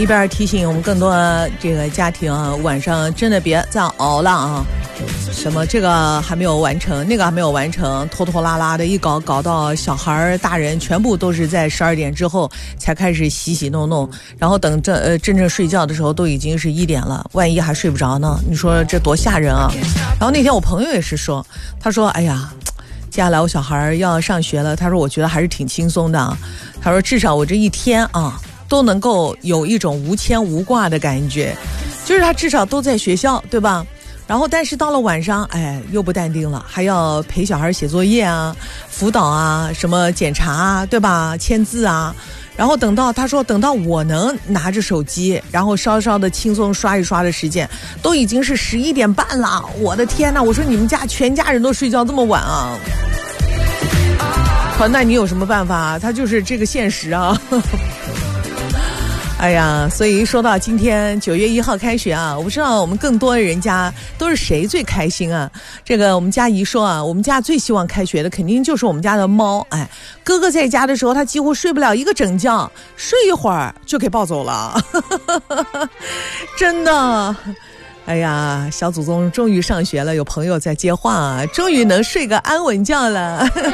一边提醒我们更多这个家庭啊，晚上真的别再熬了啊！什么这个还没有完成，那个还没有完成，拖拖拉拉的一搞到小孩大人全部都是在12点之后才开始洗弄，然后等真正睡觉的时候都已经是1点了，万一还睡不着呢？你说这多吓人啊！然后那天我朋友也是说，他说：“哎呀。”接下来我小孩要上学了，他说我觉得还是挺轻松的啊。他说至少我这一天啊都能够有一种无牵无挂的感觉，就是他至少都在学校，对吧？然后但是到了晚上，哎，又不淡定了，还要陪小孩写作业啊、辅导啊、什么检查啊，对吧？签字啊。然后等到我能拿着手机，然后稍稍的轻松刷一刷的时间，都已经是11点半了。我的天哪！我说你们家全家人都睡觉这么晚啊？好，那你有什么办法？他就是这个现实啊。哎呀，所以一说到今天9月1号开学啊，我不知道我们更多的人家都是谁最开心啊？这个我们家姨说啊，我们家最希望开学的肯定就是我们家的猫。哎，哥哥在家的时候，他几乎睡不了一个整觉，睡一会儿就给抱走了，真的。哎呀，小祖宗终于上学了，有朋友在接话，终于能睡个安稳觉了。